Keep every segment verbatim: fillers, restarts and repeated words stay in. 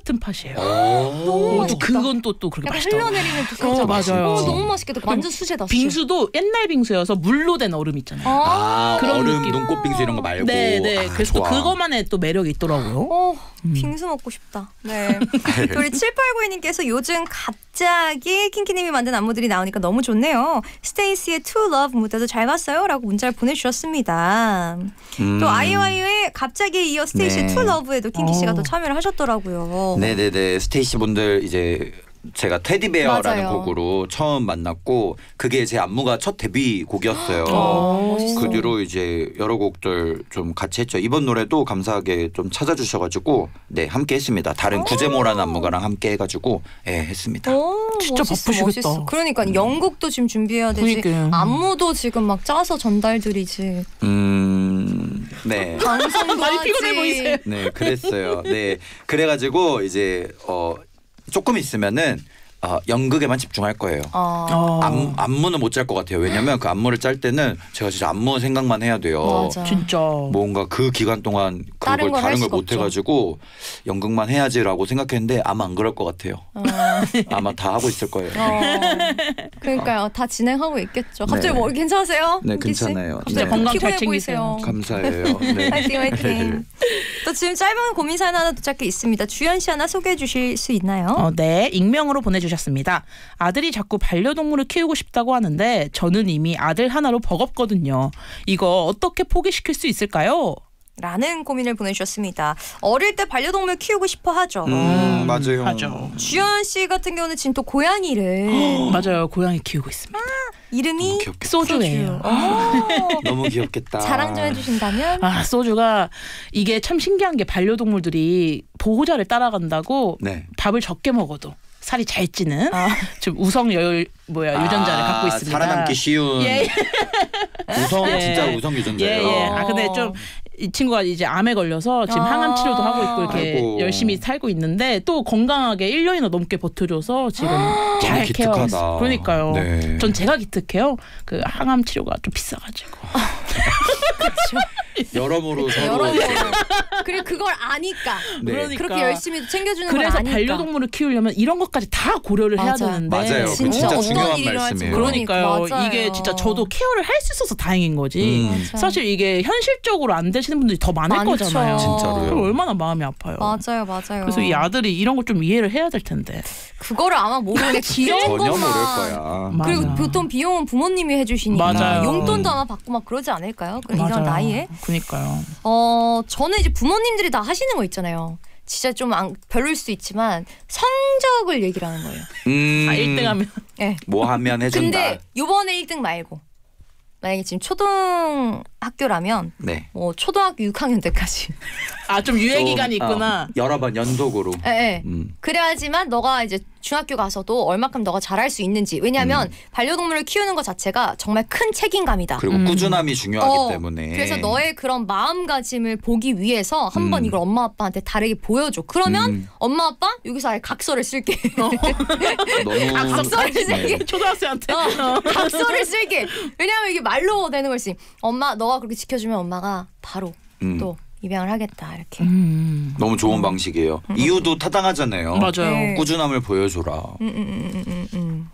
같은 팥이에요. 너무 맛있다. 그건 또 또 그렇게 맛있다. 흘러내리는 두꺼운 어, 맞아요. 어, 너무 맛있겠다. 완전 수제다. 수제. 빙수도 옛날 빙수여서 물로 된 얼음 있잖아요. 아, 그런 얼음 느낌. 눈꽃 빙수 이런 거 말고. 네네. 아, 그래서 좋아. 또 그거만의 또 매력이 있더라고요. 어, 빙수 먹고 싶다. 네. 우리 칠팔구이님께서 요즘 갑자기 킹키님이 만든 안무들이 나오니까 너무 좋네요. 스테이시의 To Love 무대도 잘 봤어요? 라고 문자를 보내주셨습니다. 음. 또 아이오아이의 갑자기 이어 스테이시 네. To Love에도 킹키 씨가 어. 또 참여를 하셨더라고요. 네네네. 스테이시 분들 이제 제가 테디베어라는 맞아요. 곡으로 처음 만났고 그게 제 안무가 첫 데뷔 곡이었어요. 어, 멋있어. 그 뒤로 이제 여러 곡들 좀 같이 했죠. 이번 노래도 감사하게 좀 찾아주셔가지고 네 함께 했습니다. 다른 구제모라는 안무가랑 함께 해가지고 네 했습니다. 오, 진짜 멋있어, 바쁘시겠다. 멋있어. 그러니까 연극도 지금 준비해야 되지. 그러니까요. 안무도 지금 막 짜서 전달드리지. 음, 네. 방송도 많이 하지. 피곤해 보이세요. 네, 그랬어요. 네, 그래가지고 이제 어 조금 있으면은 어, 연극에만 집중할 거예요. 어. 어. 안, 안무는 못 짤 것 같아요. 왜냐면 그 안무를 짤 때는 제가 진짜 안무 생각만 해야 돼요. 맞아. 진짜. 뭔가 그 기간 동안 다른 그걸 걸 할 다른 걸 수가 못 없죠. 해가지고 연극만 해야지라고 생각했는데 아마 안 그럴 것 같아요. 어. 아마 다 하고 있을 거예요. 어. 그러니까요. 다 진행하고 있겠죠. 갑자기 네. 뭐 괜찮으세요? 네, 킹키 씨? 괜찮아요. 진짜 네. 건강 피곤해 잘 챙기세요. 보이세요. 감사해요. 네. 화이팅 화이팅. 또 지금 짧은 고민 사연 하나 도착해 있습니다. 주연 씨 하나 소개해 주실 수 있나요? 어, 네, 익명으로 보내주셨습니다. 아들이 자꾸 반려동물을 키우고 싶다고 하는데 저는 이미 아들 하나로 버겁거든요. 이거 어떻게 포기시킬 수 있을까요? 라는 고민을 보내주셨습니다. 어릴 때 반려동물 키우고 싶어 하죠. 음, 맞아요. 하죠. 주연 씨 같은 경우는 지금 또 고양이를 맞아요. 고양이 키우고 있습니다. 이름이 너무 귀엽겠다. 소주예요. 어. 너무 귀엽겠다. 자랑 좀 해주신다면? 아, 소주가 이게 참 신기한 게 반려동물들이 보호자를 따라간다고 네. 밥을 적게 먹어도 살이 잘 찌는 아. 좀 우성 열 뭐야 유전자를 아, 갖고 있습니다. 살아남기 쉬운. 예, 우성 예. 진짜 우성 유전자예요. 예, 예. 아 근데 좀 이 친구가 이제 암에 걸려서 지금 아. 항암 치료도 하고 있고 이렇게 아이고. 열심히 살고 있는데 또 건강하게 일 년이나 넘게 버텨줘서 지금 잘 너무 기특하다. 케어하고 있어요. 그러니까요. 네. 전 제가 기특해요. 그 항암 치료가 좀 비싸가지고. 여러모로 서로 여러 이제 그리고 그걸 아니까 네. 그러니까. 그렇게 열심히 챙겨주는 걸 그래서 아니까. 반려동물을 키우려면 이런 것까지 다 고려를 해야 맞아. 되는데 맞아요. 진짜, 진짜 어떤 중요한 일이 일어날지 말씀이에요. 그러니까요. 맞아요. 이게 진짜 저도 케어를 할 수 있어서 다행인 거지. 음. 맞아. 사실 이게 현실적으로 안 되시는 분들이 더 많을 많죠. 거잖아요. 진짜로요. 그럼 얼마나 마음이 아파요. 맞아요, 맞아요. 그래서 이 아들이 이런 걸 좀 이해를 해야 될 텐데. 그거를 아마 모르는 귀여운 전혀 것만. 모를 거야. 맞아. 그리고 보통 비용은 부모님이 해주시니까 맞아요. 용돈도 아마 받고 막 그러지 않을까요? 그 이런 맞아요. 나이에. 그니까요. 어 저는 이제 부모님들이 다 하시는 거 있잖아요. 진짜 좀 안, 별로일 수도 있지만 성적을 얘기를 하는 거예요. 음, 아, 일 등 하면. 네. 뭐 하면 해준다. 근데 요번에 일 등 말고 만약에 지금 초등학교라면 네. 뭐 초등학교 육 학년 때까지 아, 좀 유예 좀, 기간이 있구나. 어, 여러 번 연속으로. 예, 예. 음. 그래야지만 너가 이제 중학교 가서도 얼마큼 너가 잘할 수 있는지. 왜냐하면 음. 반려동물을 키우는 것 자체가 정말 큰 책임감이다. 그리고 음. 꾸준함이 중요하기 어, 때문에. 그래서 너의 그런 마음가짐을 보기 위해서 한번 음. 이걸 엄마 아빠한테 다르게 보여줘. 그러면 음. 엄마 아빠 여기서 아예 각서를 쓸게. 너무 각서를 쓸게. 네. 초등학생한테. 어, 각서를 쓸게. 왜냐하면 이게 말로 되는 걸지. 엄마 너가 그렇게 지켜주면 엄마가 바로 음. 또 입양을 하겠다 이렇게. 음. 너무 좋은 방식이에요. 이유도 타당하잖아요. 맞아요. 네. 꾸준함을 보여줘라. 음, 음, 음, 음, 음, 음.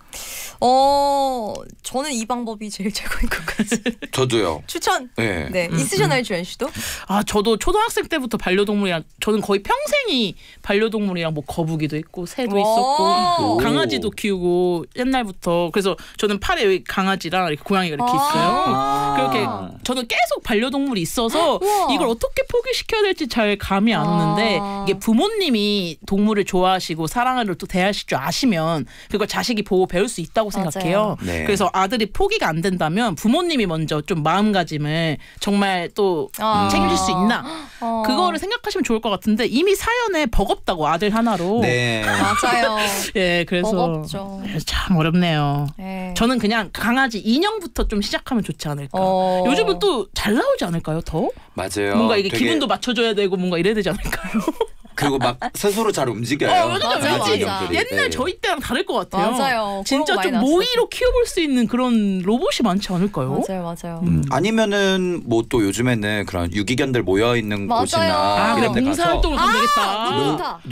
어, 저는 이 방법이 제일 최고인 것 같아요. 저도요. 추천. 네. 네, 있으셨나요, 주연 씨도? 아, 저도 초등학생 때부터 반려동물이랑 저는 거의 평생이 반려동물이랑 뭐 거북이도 있고 새도 있었고 오. 강아지도 키우고 옛날부터 그래서 저는 팔에 여기 강아지랑 이렇게 고양이가 이렇게 있어요. 아. 그렇게 저는 계속 반려동물이 있어서 우와. 이걸 어떻게 포기시켜야 될지 잘 감이 안 오는데 아. 이게 부모님이 동물을 좋아하시고 사랑으로 또 대하실 줄 아시면 그걸 자식이 보고 배울 수 있다고 맞아요. 생각해요. 네. 그래서 아들이 포기가 안 된다면 부모님이 먼저 좀 마음가짐을 정말 또 아. 책임질 수 있나 어. 그거를 생각하시면 좋을 것 같은데 이미 사연에 버겁다고 아들 하나로 네. 맞아요. 예 그래서 버겁죠. 참 어렵네요. 네. 저는 그냥 강아지 인형부터 좀 시작하면 좋지 않을까. 어. 요즘은 또 잘 나오지 않을까요? 더 맞아요. 뭔가 이게 되게- 기분도 맞춰줘야 되고 뭔가 이래야 되지 않을까요? 그리고 막 스스로 잘 움직여요. 어, 맞아요, 맞아, 강아지 맞아. 인형들이. 옛날 네. 저희 때랑 다를 것 같아요. 맞아요. 진짜 그런 거 좀 많이 모의로 키워볼 수 있는 그런 로봇이 많지 않을까요? 맞아요, 맞아요. 음, 아니면은 뭐 또 요즘에는 그런 유기견들 모여 있는 맞아요. 곳이나 아, 이런 데 가서 봉사활동을 하면 되겠다. 너무 좋다.